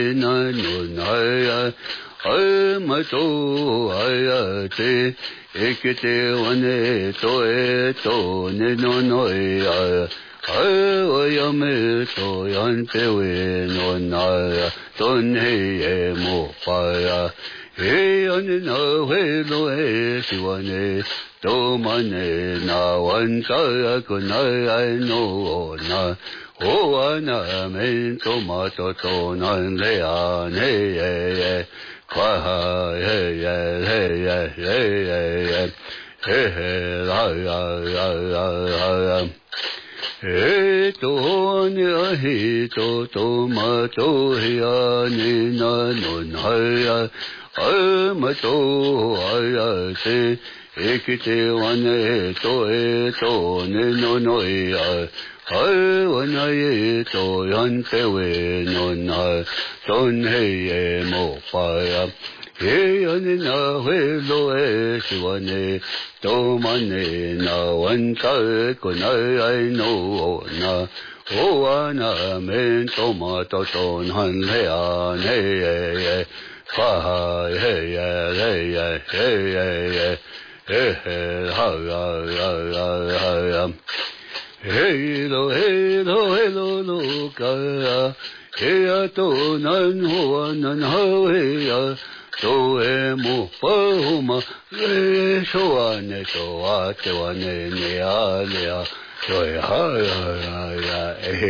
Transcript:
na no na ai ma to ai te ekete wane to ne no no ai me to yan te we no na ton he mo pa he an na we lo e si wane to mane na wan sa ko na ai no na o ana men to ma to na le an he kwa he he to ne he to ma to he ani na no na ma to se ekite wane to ne no no wana to yan te we no na ton he mo pa he ani na we lo e si wane to mane na wan ta ko na ai no na o ana men to ma to han he an he fa he Hello, ka he to nan ho nan ho he to e mo pa ma le so ane to a te wane ne a le a so ha